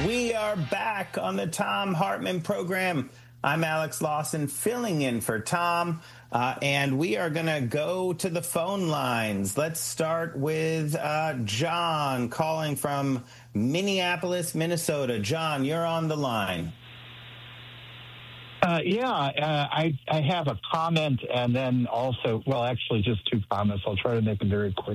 We are back on the Thom Hartmann program. I'm Alex Lawson, filling in for Tom, and we are going to go to the phone lines. Let's start with John calling from Minneapolis, Minnesota. John, you're on the line. I have a comment and then also, well, actually just two comments. I'll try to make them very quick.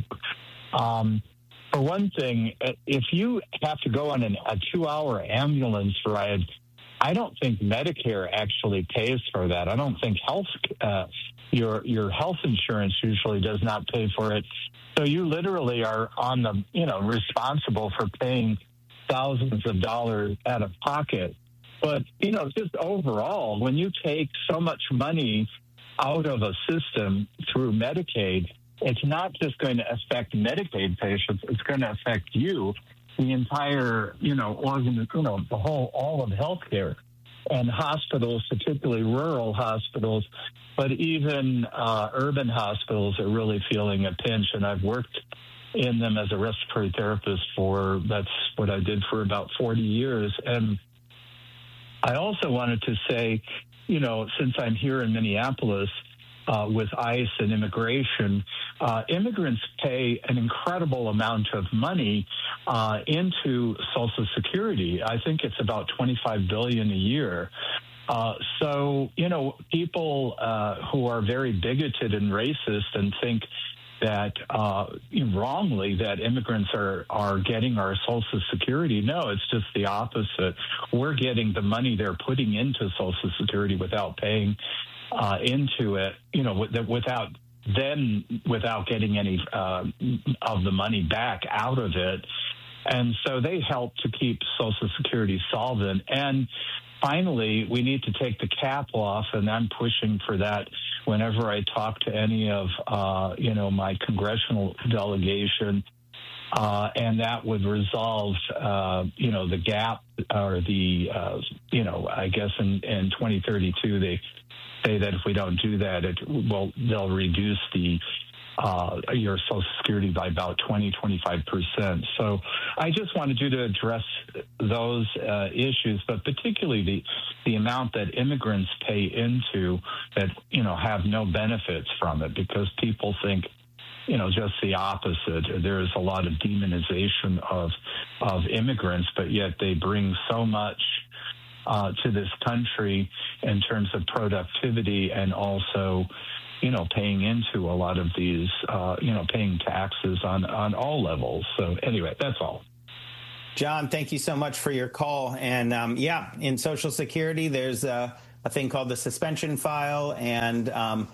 For one thing, if you have to go on a 2-hour ambulance ride, I don't think Medicare actually pays for that. I don't think your health insurance usually does not pay for it. So you literally are on the, responsible for paying thousands of dollars out of pocket. But, just overall, when you take so much money out of a system through Medicaid, it's not just going to affect Medicaid patients. It's going to affect you, the entire, all of healthcare and hospitals, particularly rural hospitals, but even urban hospitals are really feeling a pinch. And I've worked in them as a respiratory therapist that's what I did for about 40 years. And I also wanted to say, since I'm here in Minneapolis, with ICE and immigration, immigrants pay an incredible amount of money into Social Security. I think it's about $25 billion a year. So, people who are very bigoted and racist and think that wrongly that immigrants are getting our Social Security. No, it's just the opposite. We're getting the money they're putting into Social Security without paying into it, without getting any of the money back out of it. And so they help to keep Social Security solvent. And finally, we need to take the cap off, and I'm pushing for that whenever I talk to any of, my congressional delegation. And that would resolve, the gap or the, I guess in 2032, they say that if we don't do that, they'll reduce your Social Security by about 25%. So I just wanted you to address those issues, but particularly the amount that immigrants pay into that, have no benefits from it, because people think, just the opposite. There's a lot of demonization of immigrants, but yet they bring so much to this country in terms of productivity and also, paying into a lot of these, paying taxes on all levels. So anyway, that's all. John, thank you so much for your call. And in Social Security, there's a thing called the suspension file, and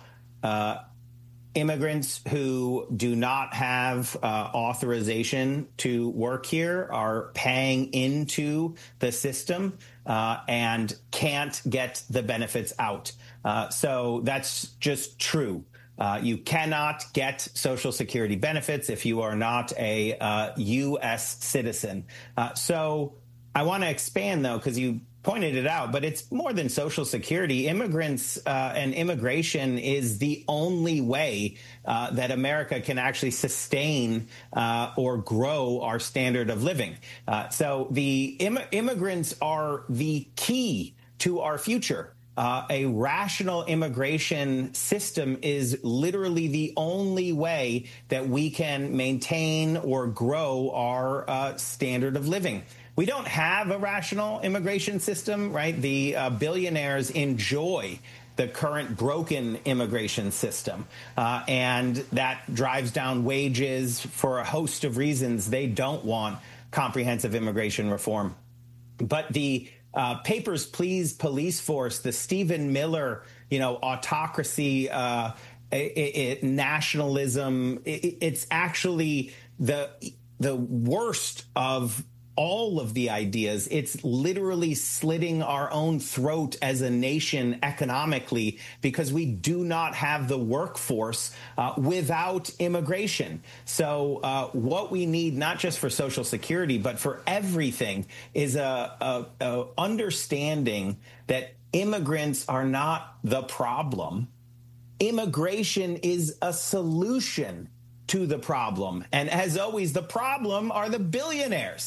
immigrants who do not have authorization to work here are paying into the system and can't get the benefits out. So that's just true. You cannot get Social Security benefits if you are not a U.S. citizen. So I want to expand, though, because you pointed it out, but it's more than Social Security. Immigrants and immigration is the only way that America can actually sustain or grow our standard of living. So the immigrants are the key to our future. A rational immigration system is literally the only way that we can maintain or grow our standard of living. We don't have a rational immigration system, right? The billionaires enjoy the current broken immigration system, and that drives down wages for a host of reasons. They don't want comprehensive immigration reform. But the Papers, Please police force, the Stephen Miller, autocracy, nationalism, it's actually the worst of all of the ideas. It's literally slitting our own throat as a nation economically because we do not have the workforce without immigration. So what we need, not just for Social Security, but for everything, is a understanding that immigrants are not the problem. Immigration is a solution to the problem. And as always, the problem are the billionaires.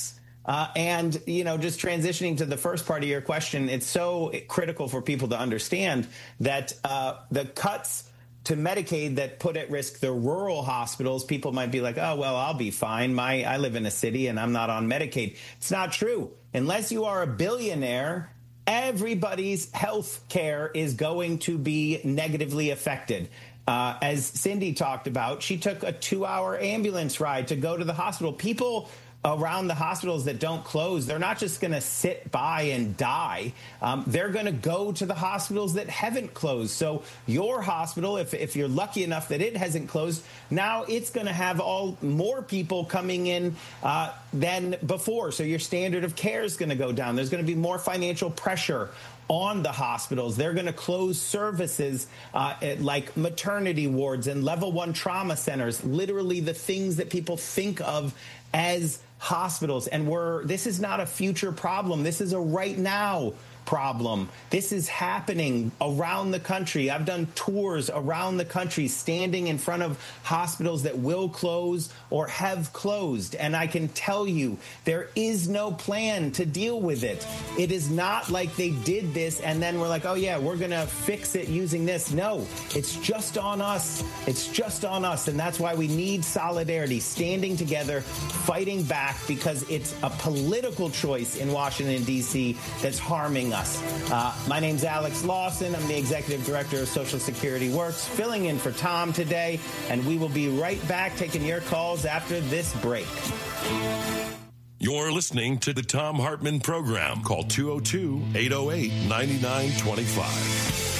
And, just transitioning to the first part of your question, it's so critical for people to understand that the cuts to Medicaid that put at risk the rural hospitals, people might be like, oh, well, I'll be fine. I live in a city and I'm not on Medicaid. It's not true. Unless you are a billionaire, everybody's health care is going to be negatively affected. As Cindy talked about, she took a 2-hour ambulance ride to go to the hospital. People around the hospitals that don't close, they're not just going to sit by and die. They're going to go to the hospitals that haven't closed. So your hospital, if you're lucky enough that it hasn't closed, now it's going to have more people coming in than before. So your standard of care is going to go down. There's going to be more financial pressure on the hospitals. They're going to close services like maternity wards and level 1 trauma centers, literally the things that people think of as hospitals. And this is not a future problem. This is a right now problem. This is happening around the country. I've done tours around the country, standing in front of hospitals that will close or have closed. And I can tell you, there is no plan to deal with it. It is not like they did this and then we're like, oh yeah, we're going to fix it using this. No, it's just on us. It's just on us. And that's why we need solidarity, standing together, fighting back, because it's a political choice in Washington, D.C. that's harming us. My name's Alex Lawson. I'm the Executive Director of Social Security Works, filling in for Tom today, and we will be right back taking your calls after this break. You're listening to the Thom Hartmann Program. Call 202-808-9925.